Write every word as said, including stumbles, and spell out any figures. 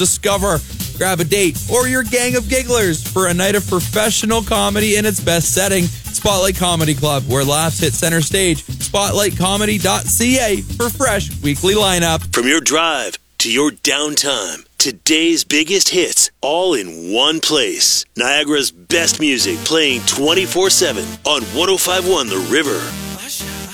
Discover, grab a date, or your gang of gigglers for a night of professional comedy in its best setting. Spotlight Comedy Club, where laughs hit center stage. spotlight comedy dot c a for fresh weekly lineup. From your drive to your downtime, today's biggest hits, all in one place. Niagara's best music playing twenty-four seven on one oh five point one The River.